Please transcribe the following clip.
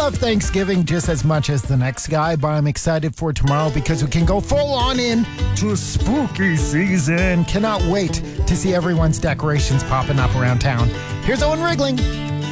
love Thanksgiving just as much as the next guy, but I'm excited for tomorrow because we can go full on in to spooky season. Cannot wait to see everyone's decorations popping up around town. Here's Owen Rigling.